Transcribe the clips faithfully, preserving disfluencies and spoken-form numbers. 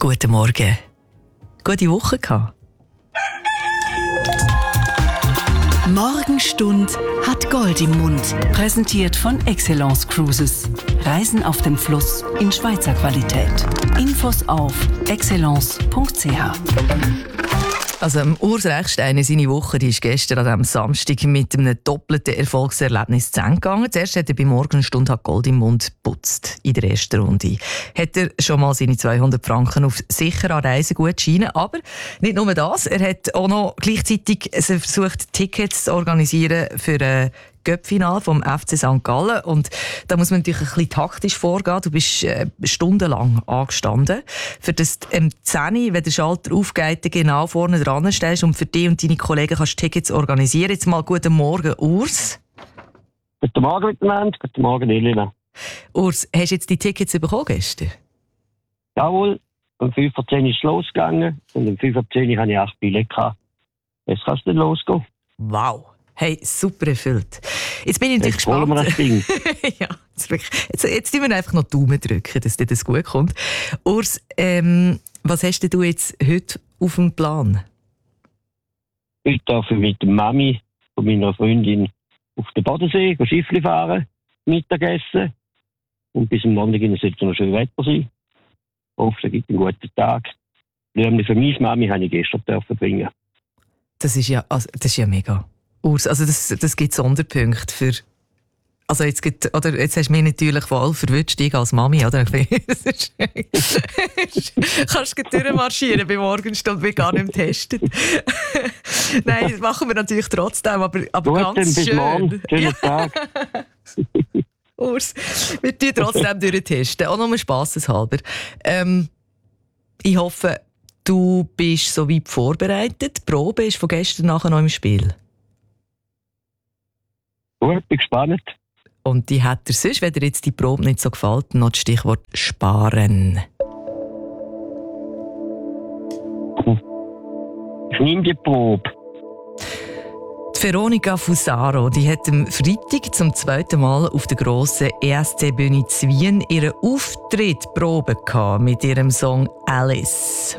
Guten Morgen. Gute Woche gehabt. Morgenstund hat Gold im Mund. Präsentiert von Excellence Cruises. Reisen auf dem Fluss in Schweizer Qualität. Infos auf excellence punkt c h. Also, um Urs Rechsteiner, seine Woche, die ist gestern an diesem Samstag mit einem doppelten Erfolgserlebnis zu Ende gegangen. Zuerst hat er bei Morgenstund hat Gold im Mund geputzt in der ersten Runde. Hat er schon mal seine zweihundert Franken auf sicherer Reisegutscheine. Aber nicht nur das, er hat auch noch gleichzeitig versucht, Tickets zu organisieren für ein Göppfinal vom F C Sankt Gallen. Und da muss man natürlich ein bisschen taktisch vorgehen. Du bist äh, stundenlang angestanden, für das du am zehn Uhr, wenn der Schalter aufgeht, genau vorne dran stehst und für dich und deine Kollegen kannst Tickets organisieren. Jetzt mal guten Morgen, Urs. Guten Morgen miteinander, guten Morgen Elena. Urs, hast du jetzt die Tickets bekommen gestern? Jawohl, um fünf Uhr zehn ist es losgegangen und um fünf Uhr zehn habe ich acht Billette gehabt. Jetzt kannst du dann losgehen. Wow. Hey, super erfüllt. Jetzt bin ich natürlich jetzt gespannt. Wir das Ding. ja, jetzt, jetzt, jetzt drücken wir einfach noch die Daumen drücken, dass dir das gut kommt. Urs, ähm, was hast du jetzt heute auf dem Plan? Heute darf ich mit der Mami von meiner Freundin auf den Bodensee Schiffli fahren, Mittagessen. Und bis am Montag soll es noch schön Wetter sein. Hoffentlich gibt es einen guten Tag. Nämlich für meine Mami habe ich gestern dürfen bringen. Das ist ja, also, das ist ja mega. Urs, also das, das gibt Sonderpunkte für. Also jetzt, gibt, oder jetzt hast du mich natürlich voll verwünscht, ich als Mami, oder? Kannst du durchmarschieren bei Morgenstund, wie gar nicht mehr testet. Nein, das machen wir natürlich trotzdem, aber, aber Gut, ganz dann bis schön. morgen, schönen ja. Tag. Urs, wir tun trotzdem durchtesten, auch nur spasseshalber. Ähm, ich hoffe, du bist so weit vorbereitet. Die Probe ist von gestern nachher noch im Spiel. Gut, bin gespannt. Und die hat er sonst, wenn dir jetzt die Probe nicht so gefällt, noch das Stichwort sparen. Ich nehme die Probe. Die Veronica Fusaro, die hat am Freitag zum zweiten Mal auf der grossen E S C-Bühne zu Wien ihren Auftrittprobe gehabt mit ihrem Song «Alice».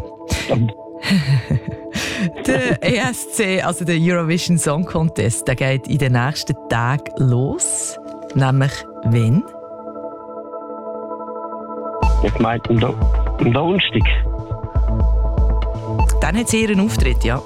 Der E S C, also der Eurovision Song Contest, der geht in den nächsten Tagen los. Nämlich wann? Ich meinte am, Do- am Donnerstag. Dann hat sie ihren Auftritt, ja.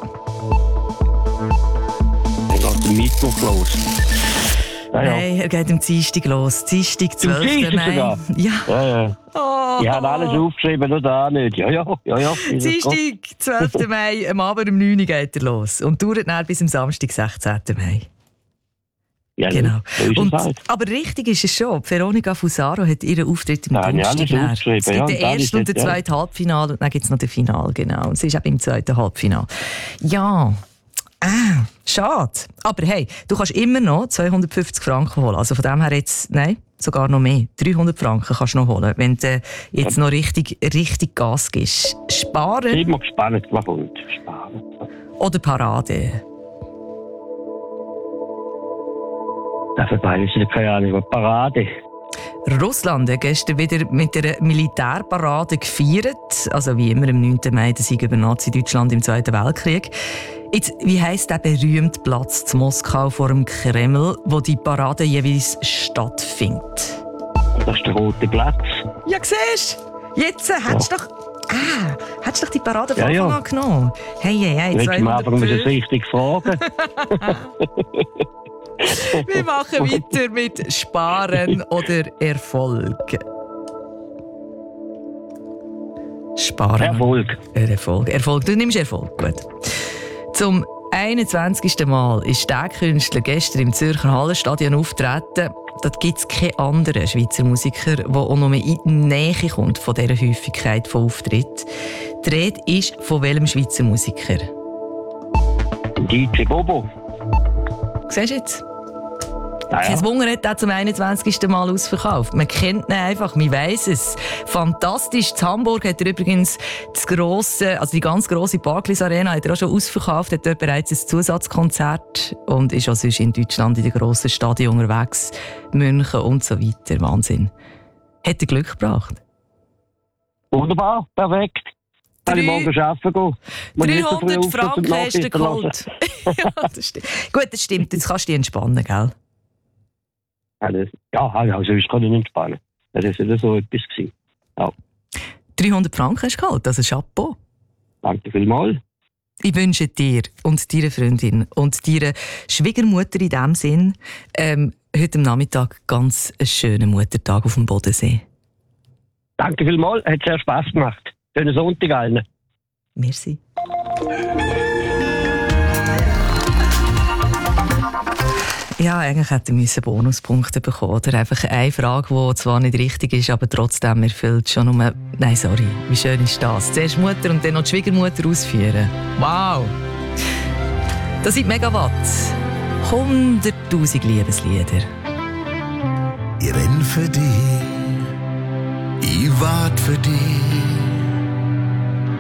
Dann geht der Mittwoch los. Ja, ja. Nein, er geht am Dienstag los. Dienstag, zwölften Mai. Sogar? Ja. Ja, ja. Oh. Ich habe alles aufgeschrieben, nur da nicht. Ja, ja, ja, ja. Dienstag, zwölften Mai, am Abend um neun Uhr geht er los. Und dauert dann bis am Samstag, sechzehnten Mai. Ja, Genau. so ist Und, es halt. aber richtig ist es schon. Veronica Fusaro hat ihren Auftritt im Ja, Donnerstag. ja, alles Es gibt aufgeschrieben, den ja, ersten und den ja. zweiten Halbfinale und dann gibt es noch den Final. Genau. Und sie ist eben im zweiten Halbfinale. Ja, ah, schade. Aber hey, du kannst immer noch zweihundertfünfzig Franken holen. Also von dem her jetzt, nein, sogar noch mehr. dreihundert Franken kannst du noch holen, wenn du jetzt noch richtig, richtig Gas gibst. Sparen. Ich bin immer gespannt, was kommt. Sparen. Oder Parade. Dafür weiß ich keine Ahnung, was Parade. Russland hat gestern wieder mit einer Militärparade gefeiert. Also wie immer am neunten Mai, der Sieg über Nazi-Deutschland im Zweiten Weltkrieg. Jetzt, wie heisst der berühmte Platz zu Moskau vor dem Kreml, wo die Parade jeweils stattfindet? Das ist der Rote Platz. Ja, siehst du? Jetzt äh, hättest du doch... Ah, hättest du doch die Parade von Ja, ja. Anfang an genommen. Hey, hey, hey. Willst du mal einfach mal das richtig fragen? Wir machen weiter mit Sparen oder Erfolg. Sparen. Erfolg. Erfolg. Erfolg. Du nimmst Erfolg. Gut. Zum einundzwanzigsten Mal ist der Künstler gestern im Zürcher Hallenstadion auftreten. Dort gibt es keinen anderen Schweizer Musiker, der auch noch mehr in die Nähe kommt von dieser Häufigkeit von Auftritt. Die Rede ist von welchem Schweizer Musiker? D J Bobo. Siehst du jetzt? Ja, ja. Kein Wunder hat er zum einundzwanzigsten Mal ausverkauft. Man kennt ihn einfach, man weiss es. Fantastisch. In Hamburg hat er übrigens das grosse, also die ganz grosse Barclays Arena hat er auch schon ausverkauft, hat dort bereits ein Zusatzkonzert und ist auch sonst in Deutschland in den grossen Stadien unterwegs. München und so weiter. Wahnsinn. Hat er Glück gebracht? Wunderbar, perfekt. Kann ich morgen arbeiten gehen? Muss ich nicht so früh dreihundert aufstehen, um die Franken hast du Nachrichten zu hören? geholt. Ja, das stimmt. Gut, das stimmt. Jetzt kannst du dich entspannen, gell? Ja, das- Ja, also sonst kann ich nicht entspannen. Das war ja so etwas gewesen. Ja, dreihundert Franken hast du geholt, also Chapeau. danke vielmals. Ich wünsche dir und deiner Freundin und deiner Schwiegermutter in diesem Sinn ähm, heute am Nachmittag ganz einen schönen Muttertag auf dem Bodensee. Danke vielmals, hat sehr Spass gemacht. Schönen Sonntag allen. Merci. Ja, eigentlich hätte er Bonuspunkte bekommen. Oder einfach eine Frage, die zwar nicht richtig ist, aber trotzdem erfüllt schon um. Nein, sorry, wie schön ist das? Zuerst Mutter und dann noch die Schwiegermutter ausführen. Wow! Das sind Megawatt. hunderttausend Liebeslieder. Ich renn für dich, ich wart für dich.